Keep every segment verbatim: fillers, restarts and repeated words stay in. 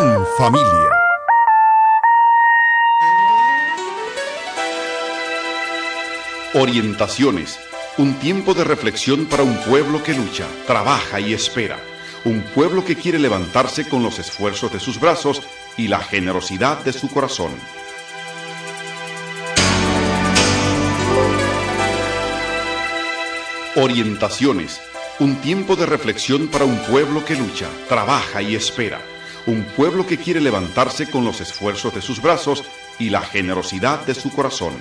gran familia. Orientaciones. Un tiempo de reflexión para un pueblo que lucha, trabaja y espera. Un pueblo que quiere levantarse con los esfuerzos de sus brazos y la generosidad de su corazón. Orientaciones. Un tiempo de reflexión para un pueblo que lucha, trabaja y espera. Un pueblo que quiere levantarse con los esfuerzos de sus brazos y la generosidad de su corazón.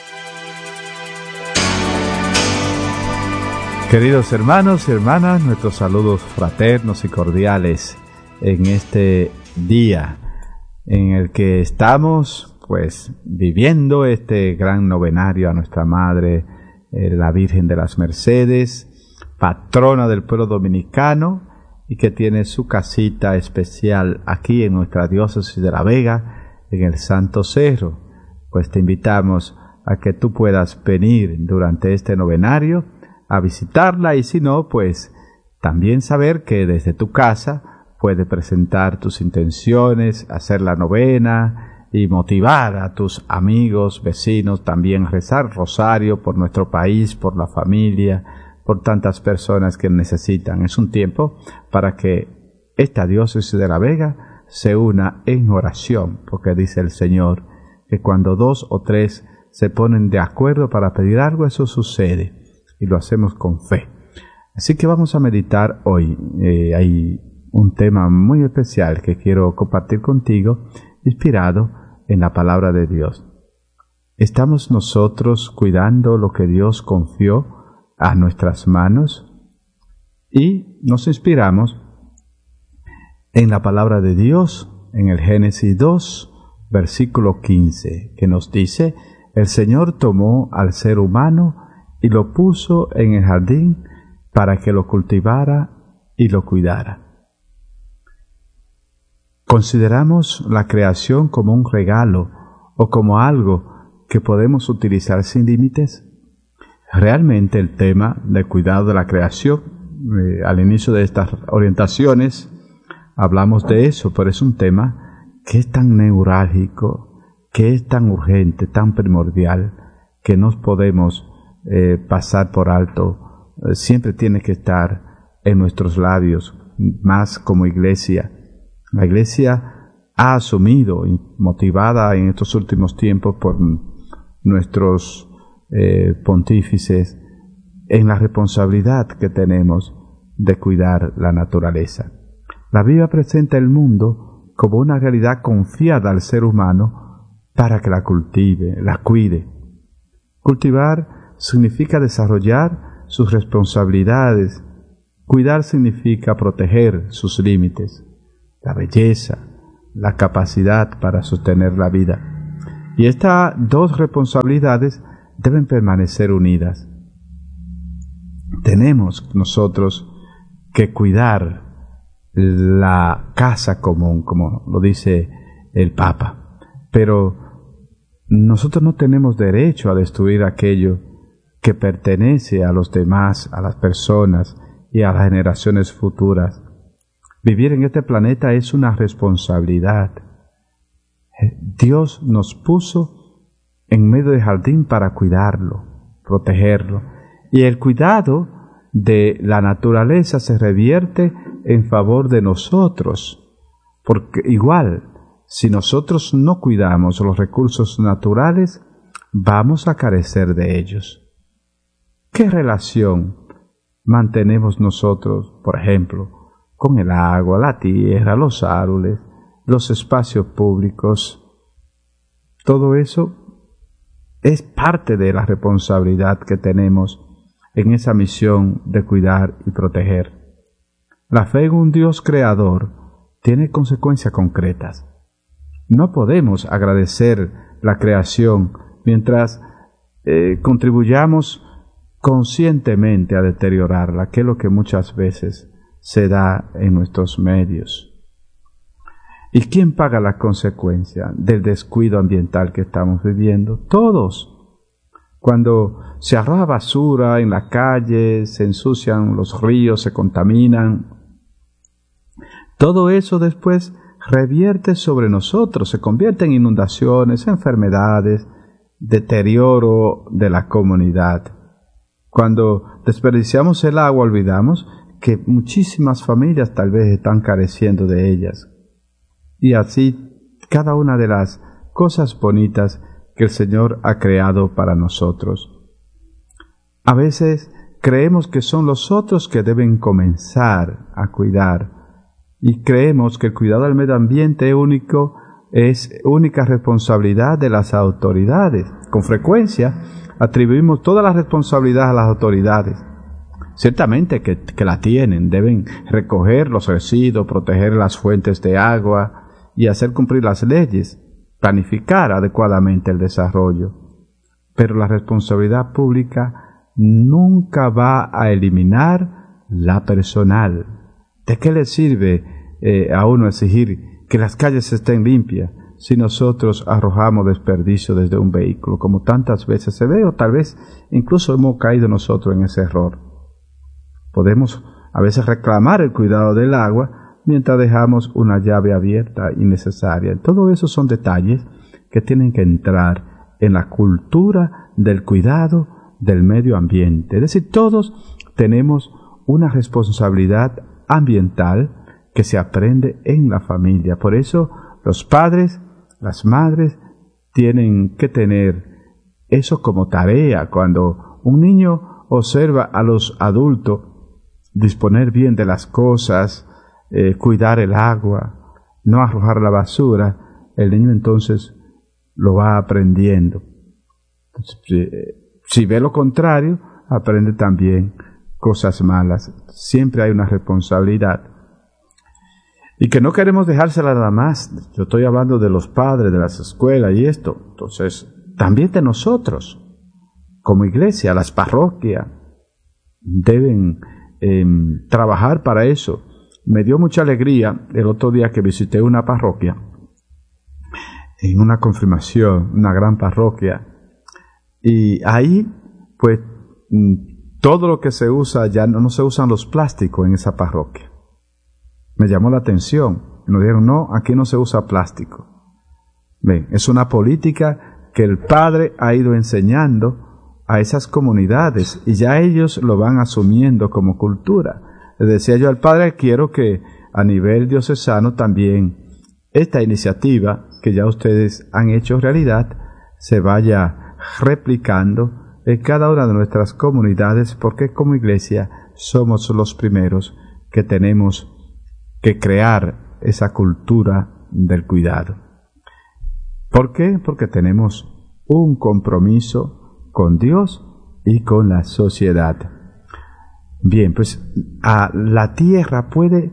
Queridos hermanos y hermanas, nuestros saludos fraternos y cordiales en este día en el que estamos pues viviendo este gran novenario a nuestra Madre, eh, la Virgen de las Mercedes, patrona del pueblo dominicano y que tiene su casita especial aquí en nuestra diócesis de La Vega, en el Santo Cerro. Pues te invitamos a que tú puedas venir durante este novenario a visitarla y si no, pues también saber que desde tu casa puedes presentar tus intenciones, hacer la novena y motivar a tus amigos, vecinos también a rezar rosario por nuestro país, por la familia, por tantas personas que necesitan. Es un tiempo para que esta diócesis de La Vega se una en oración, porque dice el Señor que cuando dos o tres se ponen de acuerdo para pedir algo, eso sucede. Y lo hacemos con fe. Así que vamos a meditar hoy. Eh, hay un tema muy especial que quiero compartir contigo, inspirado en la palabra de Dios. ¿Estamos nosotros cuidando lo que Dios confió a nuestras manos? Y nos inspiramos en la palabra de Dios, en el Génesis dos, versículo quince, que nos dice: el Señor tomó al ser humano y lo puso en el jardín para que lo cultivara y lo cuidara. ¿Consideramos la creación como un regalo o como algo que podemos utilizar sin límites? Realmente el tema del cuidado de la creación, eh, al inicio de estas orientaciones hablamos de eso, pero es un tema que es tan neurálgico, que es tan urgente, tan primordial, que no podemos Eh, pasar por alto. Eh, siempre tiene que estar en nuestros labios, más como iglesia. La iglesia ha asumido, motivada en estos últimos tiempos por nuestros eh, pontífices, en la responsabilidad que tenemos de cuidar la naturaleza. La Biblia presenta el mundo como una realidad confiada al ser humano para que la cultive, la cuide. Cultivar significa desarrollar sus responsabilidades. Cuidar significa proteger sus límites, la belleza, la capacidad para sostener la vida. Y estas dos responsabilidades deben permanecer unidas. Tenemos nosotros que cuidar la casa común, como lo dice el Papa, pero nosotros no tenemos derecho a destruir aquello que pertenece a los demás, a las personas y a las generaciones futuras. Vivir en este planeta es una responsabilidad. Dios nos puso en medio del jardín para cuidarlo, protegerlo. Y el cuidado de la naturaleza se revierte en favor de nosotros. Porque igual, si nosotros no cuidamos los recursos naturales, vamos a carecer de ellos. ¿Qué relación mantenemos nosotros, por ejemplo, con el agua, la tierra, los árboles, los espacios públicos? Todo eso es parte de la responsabilidad que tenemos en esa misión de cuidar y proteger. La fe en un Dios creador tiene consecuencias concretas. No podemos agradecer la creación mientras eh, contribuyamos conscientemente a deteriorarla, que es lo que muchas veces se da en nuestros medios. ¿Y quién paga la consecuencia del descuido ambiental que estamos viviendo? Todos. Cuando se arroja basura en la calle, se ensucian los ríos, se contaminan, todo eso después revierte sobre nosotros, se convierte en inundaciones, enfermedades, deterioro de la comunidad. Cuando desperdiciamos el agua, olvidamos que muchísimas familias tal vez están careciendo de ellas. Y así, cada una de las cosas bonitas que el Señor ha creado para nosotros. A veces creemos que son los otros que deben comenzar a cuidar, y creemos que el cuidado del medio ambiente único es única responsabilidad de las autoridades. Con frecuencia atribuimos toda la responsabilidad a las autoridades. Ciertamente que, que la tienen, deben recoger los residuos, proteger las fuentes de agua y hacer cumplir las leyes, planificar adecuadamente el desarrollo. Pero la responsabilidad pública nunca va a eliminar la personal. ¿De qué le sirve eh, a uno exigir que las calles estén limpias si nosotros arrojamos desperdicio desde un vehículo, como tantas veces se ve, o tal vez incluso hemos caído nosotros en ese error? Podemos a veces reclamar el cuidado del agua mientras dejamos una llave abierta innecesaria. Todo eso son detalles que tienen que entrar en la cultura del cuidado del medio ambiente. Es decir, todos tenemos una responsabilidad ambiental que se aprende en la familia. Por eso los padres, las madres tienen que tener eso como tarea. Cuando un niño observa a los adultos disponer bien de las cosas, eh, cuidar el agua, no arrojar la basura, el niño entonces lo va aprendiendo. Entonces, eh, si ve lo contrario, aprende también cosas malas. Siempre hay una responsabilidad. Y que no queremos dejársela nada más. Yo estoy hablando de los padres, de las escuelas y esto. Entonces, también de nosotros, como iglesia, las parroquias deben eh, trabajar para eso. Me dio mucha alegría el otro día que visité una parroquia, en una confirmación, una gran parroquia, y ahí, pues, todo lo que se usa, ya no, no se usan los plásticos en esa parroquia. Me llamó la atención. Nos dijeron, no, aquí no se usa plástico. Ven, es una política que el Padre ha ido enseñando a esas comunidades y ya ellos lo van asumiendo como cultura. Le decía yo al Padre, quiero que a nivel diocesano también esta iniciativa que ya ustedes han hecho realidad se vaya replicando en cada una de nuestras comunidades, porque como iglesia somos los primeros que tenemos que crear esa cultura del cuidado. ¿Por qué? Porque tenemos un compromiso con Dios y con la sociedad. Bien, pues a la tierra puede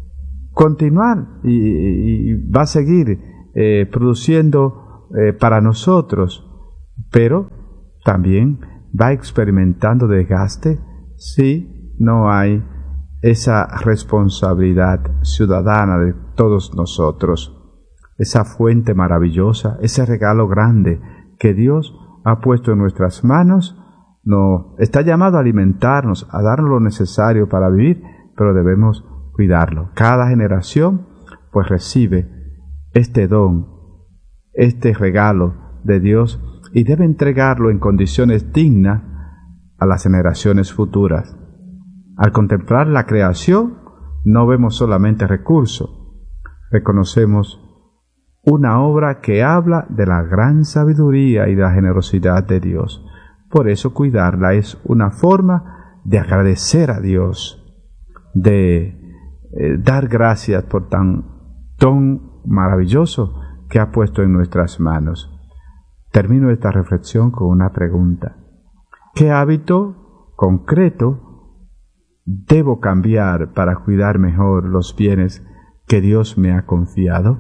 continuar y, y, y va a seguir eh, produciendo eh, para nosotros, pero también va experimentando desgaste si no hay esa responsabilidad ciudadana de todos nosotros, esa fuente maravillosa, ese regalo grande que Dios ha puesto en nuestras manos. No está llamado a alimentarnos, a darnos lo necesario para vivir, pero debemos cuidarlo. Cada generación pues recibe este don, este regalo de Dios, y debe entregarlo en condiciones dignas a las generaciones futuras. Al contemplar la creación, no vemos solamente recursos, reconocemos una obra que habla de la gran sabiduría y de la generosidad de Dios. Por eso cuidarla es una forma de agradecer a Dios, de eh, dar gracias por tan don maravilloso que ha puesto en nuestras manos. Termino esta reflexión con una pregunta. ¿Qué hábito concreto debo cambiar para cuidar mejor los bienes que Dios me ha confiado?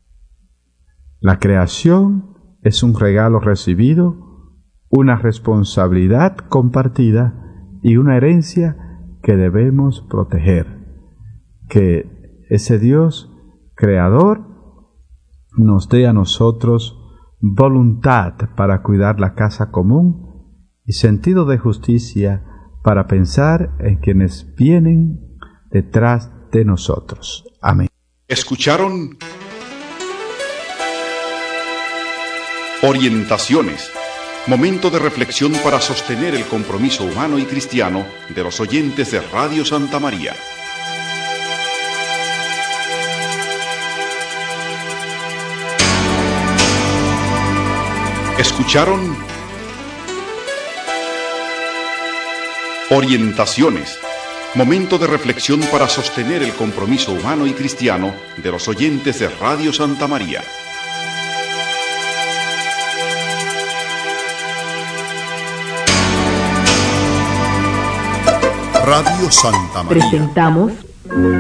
La creación es un regalo recibido, una responsabilidad compartida y una herencia que debemos proteger. Que ese Dios creador nos dé a nosotros voluntad para cuidar la casa común y sentido de justicia para pensar en quienes vienen detrás de nosotros. Amén. Escucharon Orientaciones. Momento de reflexión para sostener el compromiso humano y cristiano de los oyentes de Radio Santa María. ¿Escucharon? Orientaciones. Momento de reflexión para sostener el compromiso humano y cristiano de los oyentes de Radio Santa María. Radio Santa María. Presentamos